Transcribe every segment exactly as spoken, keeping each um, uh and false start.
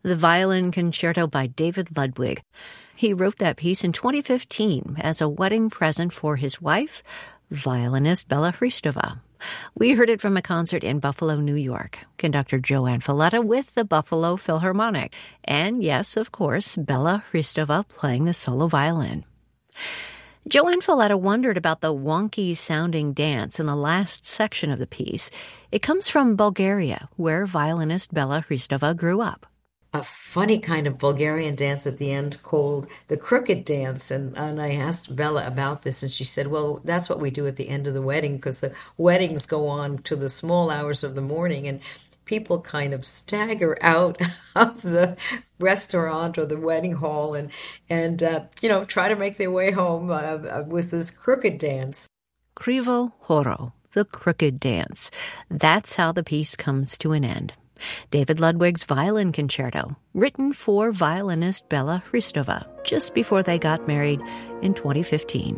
the Violin Concerto by David Ludwig. He wrote that piece in twenty fifteen as a wedding present for his wife, violinist Bella Hristova. We heard it from a concert in Buffalo, New York. Conductor Joanne Falletta with the Buffalo Philharmonic. And yes, of course, Bella Hristova playing the solo violin. Joanne Falletta wondered about the wonky-sounding dance in the last section of the piece. It comes from Bulgaria, where violinist Bella Hristova grew up. A funny kind of Bulgarian dance at the end called the crooked dance. And, and I asked Bella about this, and she said, well, that's what we do at the end of the wedding, because the weddings go on to the small hours of the morning, and people kind of stagger out of the restaurant or the wedding hall and, and uh, you know, try to make their way home uh, with this crooked dance. Krivo Horo, the crooked dance. That's how the piece comes to an end. David Ludwig's Violin Concerto, written for violinist Bella Hristova just before they got married in twenty fifteen.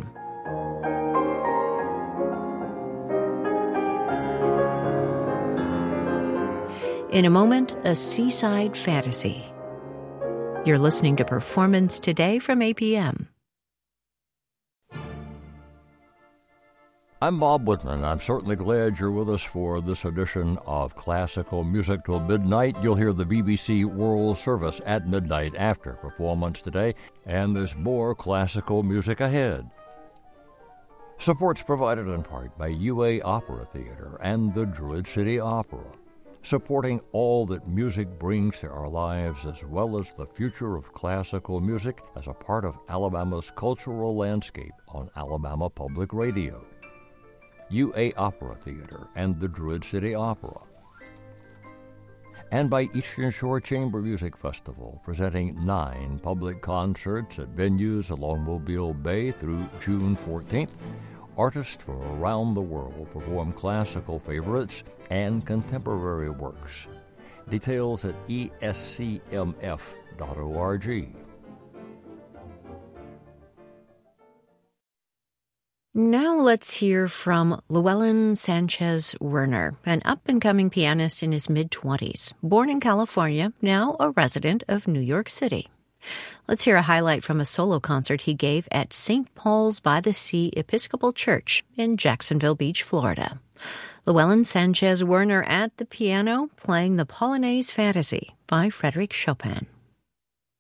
In a moment, a seaside fantasy. You're listening to Performance Today from A P M. I'm Bob Whitman. I'm certainly glad you're with us for this edition of Classical Music till Midnight. You'll hear the B B C World Service at midnight after Performance Today, and there's more classical music ahead. Support's provided in part by U A Opera Theater and the Druid City Opera, supporting all that music brings to our lives as well as the future of classical music as a part of Alabama's cultural landscape on Alabama Public Radio. U A Opera Theater and the Druid City Opera. And by Eastern Shore Chamber Music Festival, presenting nine public concerts at venues along Mobile Bay through June fourteenth. Artists from around the world perform classical favorites and contemporary works. Details at E S C M F dot org. Now let's hear from Llewellyn Sanchez Werner, an up-and-coming pianist in his mid-twenties, born in California, now a resident of New York City. Let's hear a highlight from a solo concert he gave at Saint Paul's by the Sea Episcopal Church in Jacksonville Beach, Florida. Llewellyn Sanchez Werner at the piano playing the Polonaise Fantasy by Frédéric Chopin.